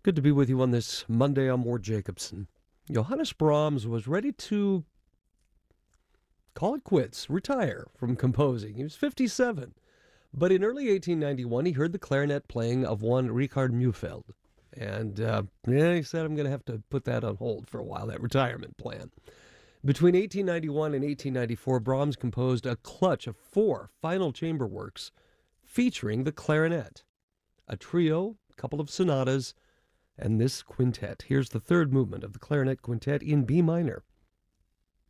Good to be with you on this Monday. I'm Ward Jacobson. Johannes Brahms was ready to call it quits, retire from composing. He was 57. But in early 1891, he heard the clarinet playing of one Richard Mühlfeld. And he said, I'm going to have to put that on hold for a while, that retirement plan. Between 1891 and 1894, Brahms composed a clutch of 4 final chamber works featuring the clarinet, a trio, a couple of sonatas, and this quintet. Here's the third movement of the clarinet quintet in B minor.